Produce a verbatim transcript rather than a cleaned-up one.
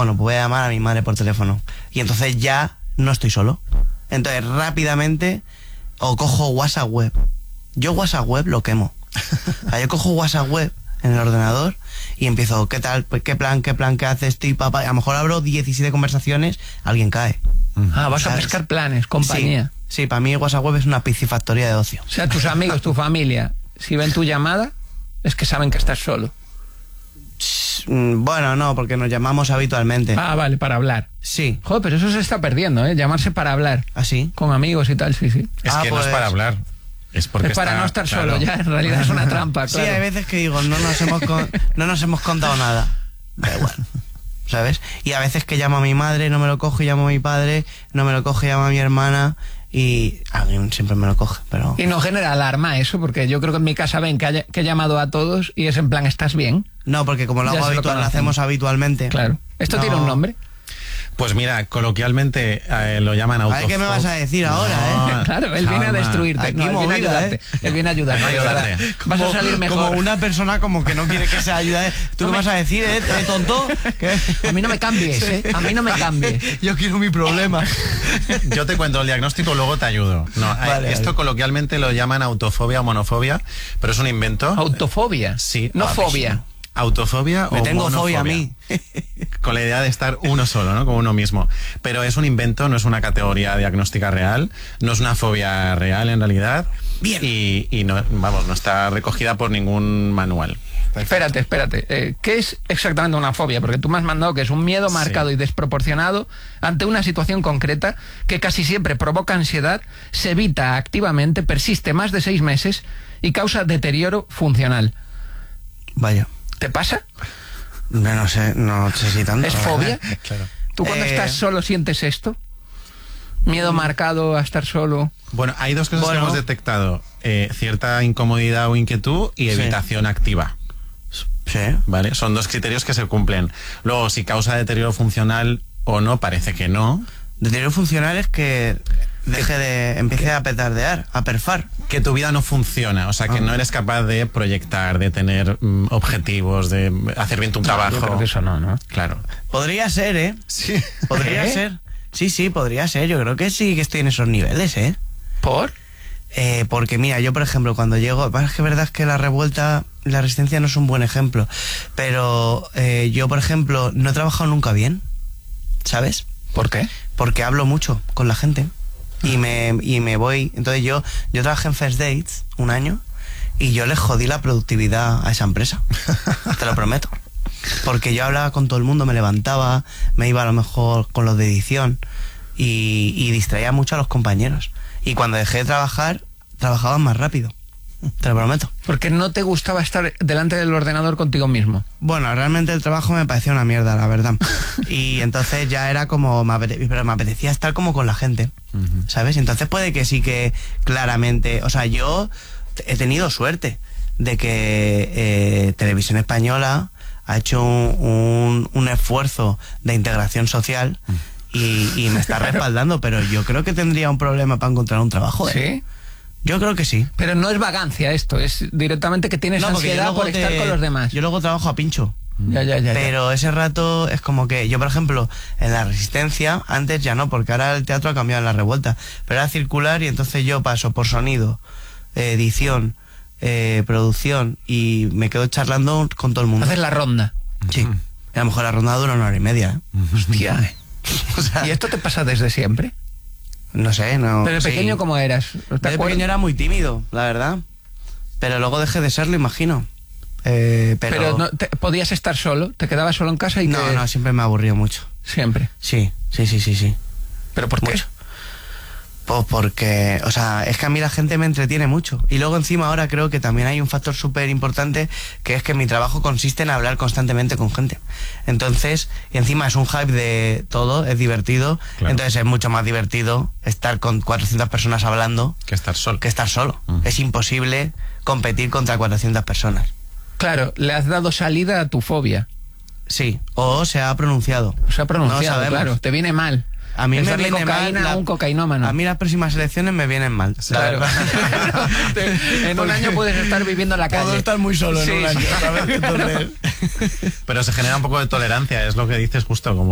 bueno, pues voy a llamar a mi madre por teléfono. Y entonces ya no estoy solo. Entonces rápidamente o cojo WhatsApp web. Yo WhatsApp web lo quemo. O sea, yo cojo WhatsApp web en el ordenador y empiezo, ¿qué tal? Pues, ¿qué plan? ¿Qué plan? ¿Qué haces? Estoy papá. A lo mejor abro diecisiete conversaciones, alguien cae. Ah, vas ¿sabes? a pescar planes, compañía. Sí, sí, para mí WhatsApp web es una piscifactoría de ocio. O sea, tus amigos, tu familia, si ven tu llamada, es que saben que estás solo. Bueno, no, porque nos llamamos habitualmente. Ah, vale, para hablar. Sí. Joder, pero eso se está perdiendo, ¿eh? Llamarse para hablar. ¿Ah, sí? Con amigos y tal, sí, sí. Es Ah, que pues... no es para hablar. Es, porque es para está, no estar claro. solo, ya en realidad es una trampa, claro. Sí, hay veces que digo, no nos hemos, con... no nos hemos contado nada. Da igual. ¿Sabes? Y a veces que llamo a mi madre, no me lo coge, llamo a mi padre, no me lo coge, llamo a mi hermana y alguien siempre me lo coge, pero... Y no genera alarma eso, porque yo creo que en mi casa ven que, haya, que he llamado a todos y es en plan, ¿estás bien? No, porque como lo Ya hago se lo habitual, lo conocen. hacemos habitualmente. Claro. ¿Esto No. tiene un nombre? Pues mira, coloquialmente eh, lo llaman A ver autofo... qué me vas a decir ahora, No, ¿eh? Claro, él viene a calma. destruirte. Aquí No, él viene a movida, ayudarte. ¿eh? Él viene a ayudarte. Ayúdate. Vas a Como- salir mejor. Como una persona como que no quiere que sea ayuda. ¿eh? ¿Tú No qué me- vas a decir, eh, eh, tonto? ¿Qué? A mí no me cambies, ¿eh? A mí no me cambies. Yo quiero mi problema. Yo te cuento el diagnóstico, luego te ayudo. No, eh, Vale, esto vale. coloquialmente lo llaman autofobia o monofobia, pero es un invento. Autofobia. Sí. No Ah, fobia. Autofobia Me o tengo fobia a monofobia. mí. Con la idea de estar uno solo, ¿no? Como uno mismo. Pero es un invento, no es una categoría diagnóstica real, no es una fobia real en realidad. Bien. Y, y no, vamos, no está recogida por ningún manual. Espérate, espérate. Eh, ¿Qué es exactamente una fobia? Porque tú me has mandado que es un miedo Sí. marcado y desproporcionado ante una situación concreta que casi siempre provoca ansiedad, se evita activamente, persiste más de seis meses y causa deterioro funcional. Vaya. ¿Te pasa? No, no sé, no sé si tanto. ¿Es la fobia? verdad. Claro. ¿Tú cuando Eh, estás solo sientes esto? ¿Miedo marcado a estar solo? Bueno, hay dos cosas Bueno. que hemos detectado. Eh, cierta incomodidad o inquietud y Sí. evitación activa. Sí. ¿Vale? Son dos criterios que se cumplen. Luego, si causa deterioro funcional o no, parece que no. Deterioro funcional es que deje de... empiece a petardear, a perfar. Que tu vida no funciona, o sea, que Ah. no eres capaz de proyectar, de tener mm, objetivos, de hacer bien tu trabajo. Yo creo que eso no, ¿no? Claro. Podría ser, ¿eh? Sí. Podría ¿Eh? ser. Sí, sí, podría ser. Yo creo que sí que estoy en esos niveles, ¿eh? ¿Por? Eh, porque mira, yo por ejemplo cuando llego, es que es verdad que la revuelta, la resistencia no es un buen ejemplo, pero eh, yo por ejemplo no he trabajado nunca bien, ¿sabes? ¿Por qué? Porque hablo mucho con la gente y me, y me voy, entonces yo, yo trabajé en First Dates un año y yo les jodí la productividad a esa empresa, te lo prometo. Porque yo hablaba con todo el mundo, me levantaba, me iba a lo mejor con los de edición y, y distraía mucho a los compañeros. Y cuando dejé de trabajar, trabajaban más rápido. Te lo prometo. Porque no te gustaba estar delante del ordenador contigo mismo. Bueno, realmente el trabajo me parecía una mierda, la verdad. Y entonces ya era como, me apete- pero me apetecía estar como con la gente, ¿sabes? Entonces puede que sí que claramente, o sea, yo he tenido suerte de que eh, Televisión Española ha hecho un, un, un esfuerzo de integración social y, y me está respaldando, pero yo creo que tendría un problema para encontrar un trabajo, ¿eh? ¿Sí? Yo creo que sí. Pero no es vagancia esto, es directamente que tienes No, porque yo ansiedad luego por estar te- con los demás. Yo luego trabajo a pincho. Ya, ya, ya, ya. Pero ese rato es como que yo, por ejemplo, en la Resistencia, antes ya no, porque ahora el teatro ha cambiado en la Revuelta, pero era circular y entonces yo paso por sonido, eh, edición, eh, producción y me quedo charlando con todo el mundo. Haces la ronda. Sí. Y a lo mejor la ronda dura una hora y media, ¿eh? Hostia, ¿eh? O sea, ¿Y esto te pasa desde siempre? no sé, no. ¿Desde sí. pequeño cómo eras? ¿Te Desde acuerdas? pequeño era muy tímido, la verdad. Pero luego dejé de serlo, imagino. Eh, pero Pero no, te- podías estar solo, te quedabas solo en casa y no, que... no, siempre me ha aburrido mucho. Siempre. Sí, sí, sí, sí, sí. ¿Pero por qué? Mucho. Pues porque, o sea, es que a mí la gente me entretiene mucho. Y luego encima ahora creo que también hay un factor súper importante, que es que mi trabajo consiste en hablar constantemente con gente. Entonces, y encima es un hype de todo, es divertido. Claro. Entonces es mucho más divertido estar con cuatrocientas personas hablando Que estar solo. que estar solo. Mm. Es imposible competir contra cuatrocientas personas. Claro, le has dado salida a tu fobia. Sí, o se ha pronunciado. Se ha pronunciado, No sabemos. claro. Te viene mal. A mí Es me darle viene cocaína mal la- a un cocainómano. A mí las próximas elecciones me vienen mal. la Claro. verdad. Te- en un año puedes estar viviendo en la calle. Puedo estar muy solo en Sí, un año, sí. ¿sabes? Entonces... Pero se genera un poco de tolerancia, es lo que dices justo, como